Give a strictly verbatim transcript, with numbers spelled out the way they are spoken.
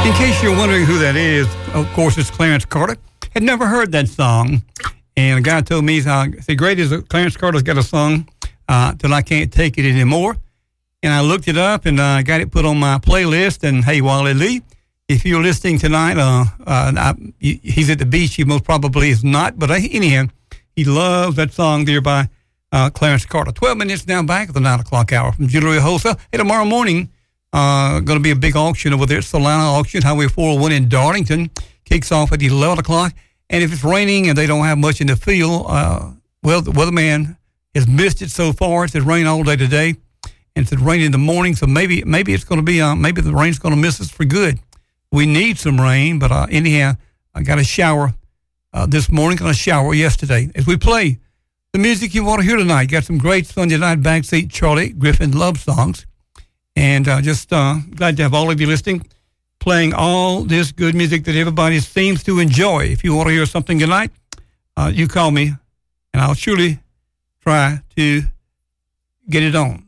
In case you're wondering who that is, of course, it's Clarence Carter. Had never heard that song. And a guy told me, uh, the greatest Clarence Carter's got a song, uh, Till I Can't Take It Anymore. And I looked it up and I uh, got it put on my playlist. And hey, Wally Lee, if you're listening tonight, uh, uh, I, he's at the beach. He most probably is not. But uh, anyhow, he loves that song there by uh, Clarence Carter. twelve minutes now back at the nine o'clock hour from Jewelry Wholesale. Hey, tomorrow morning, uh, going to be a big auction over there at Solana Auction, Highway four oh one in Darlington. Kicks off at eleven o'clock. And if it's raining and they don't have much in the field, uh, well, the weatherman has missed it so far. It said rain all day today. And it said rain in the morning. So maybe maybe it's going to be, uh, maybe the rain's going to miss us for good. We need some rain. But uh, anyhow, I got a shower uh, this morning and a shower yesterday. As we play the music you want to hear tonight, got some great Sunday night backseat Charlie Griffin love songs. And uh, just uh, glad to have all of you listening, playing all this good music that everybody seems to enjoy. If you want to hear something tonight, uh, you call me, and I'll surely try to get it on.